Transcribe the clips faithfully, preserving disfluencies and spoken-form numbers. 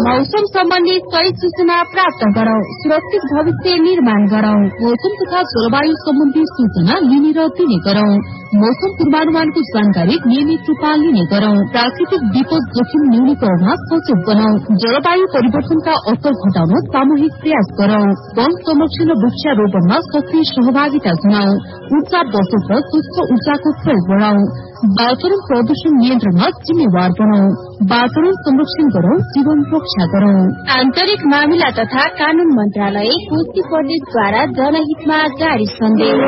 मौसम सम्बन्धी सही सूचना प्राप्त गरौं, सुरक्षित भविष्य निर्माण गरौं। मौसम तथा जलवायु सम्बन्धी सूचना लिने र दिने गरौं। मौसम पूर्वानुमानको जानकारी नियमित रूपमा लिने गरौं। प्राकृतिक विपद जोखिम न्यूनीकरणमा सचेत बनाऊ। जलवायु परिवर्तनका असर घटाउन सामूहिक प्रयास गरौं। वन संरक्षण र वृक्षारोपणमा सक्रिय सहभागिता जनाऊ। ऊर्जा बचत र स्वच्छ ऊर्जाको प्रयोग बढ़ाऊ। वातावरण प्रदूषण नियन्त्रणमा जिम्मेवार बनाऊ। वातावरण संरक्षण गरौं, जीवन रक्षा गरौं। आन्तरिक मामिला तथा कानून मन्त्रालय कोशी प्रदेशद्वारा जनहितमा जारी सन्देश।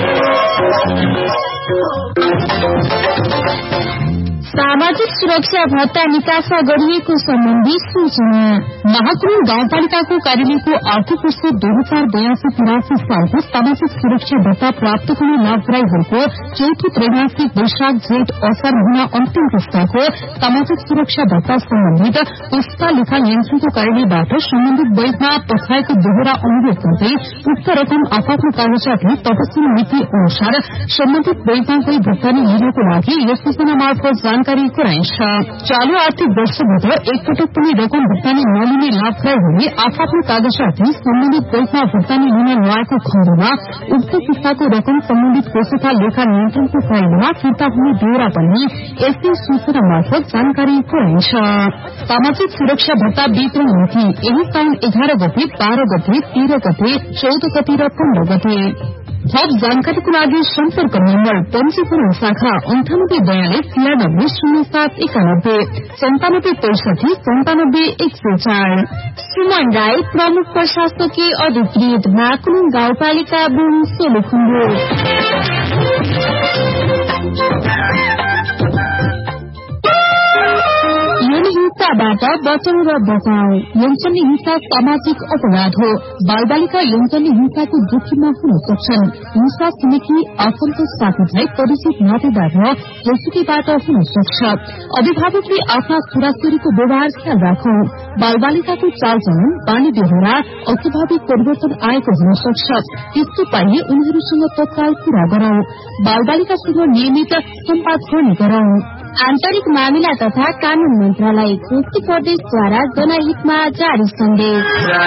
सामाजिक सुरक्षा भत्ता निकासा गरिएको सम्बन्धी सूचना। महाकुरूङ गाउँपालिकाको कार्यालयको आर्थिक वर्ष दुई हजार बयासी तिरासी सालको सामाजिक सुरक्षा भत्ता प्राप्त गर्ने लाभग्राहीहरूको चौथो त्रैमासिक वैशाख जेठ असार महिना अन्तिम किस्ताको सामाजिक सुरक्षा भत्ता सम्बन्धित पुस्ता लेखा नियन्त्रणको कार्यालयबाट सम्बन्धित बैंकमा पठाएको दोहोरा अनुरोध गर्दै उक्त रकम आफ्नो कागजातले तत्कालीन मिति अनुसार सम्बन्धित बैंकमा गई भुक्तानी लिनको लागि यस सूचना मार्फत जानकारी गराइन्छ। चालू आर्थिक वर्षभित्र एकपटक पनि रकम भुक्तानी नलिने लाभग्राहीहरूले आफ्नो कागजातले सम्बन्धित बैंकमा भुक्तानी लिन नआएको खण्डमा उक्त किस्ताको रकम सम्बन्धित कोषका लेखा नियन्त्रणको कार्यालयमा फिर्ता हुने बेहोरा पनि यस्तै सूचना मार्फत जानकारी गराइन्छ। सामाजिक सुरक्षा भत्ता वितरण मिति यही साउन एघार गते, बाह्र गते, तेह्र गते, चौध गते र पन्ध्र गते। थप जानकारीको लागि सम्पर्क नम्बर पञ्जीकरण शाखा अन्ठानब्बे बयालिस तिरानब्बे शून्य सात एकानब्बे सन्तानब्बे पैसठी सन्तानब्बे एक सय चार। सुमन राई, प्रमुख प्रशासकीय अधिकृत, महाकुरूङ गाउँपालिका बुङ सोलुखुम्बु। हिंसाबाट बचाउ र बचाउ। यौनजन्य हिंसा सामाजिक अपराध हो। बालबालिका यौनजन्य हिंसाको जोखिममा हुन सक्छन्। हिंसा छिमेकी, आफन्त, साथीभाइ, परिचित, नातेदार र जोसुकीबाट हुन सक्छ। अभिभावकले आफ्ना छोराछोरीको व्यवहार ख्याल राखौं। बालबालिकाको चालचलन, बानी बेहोरा, अस्वाभाविक परिवर्तन आएको हुन सक्छ। त्यस्तो पाइए उनीहरूसँग तत्काल कुरा गरौं। बालबालिकासँग नियमित सम्वाद गर्ने गरौं। आन्तरिक मामिला तथा कानून मन्त्रालय कोशी प्रदेशद्वारा जनहितमा जारी सन्देश।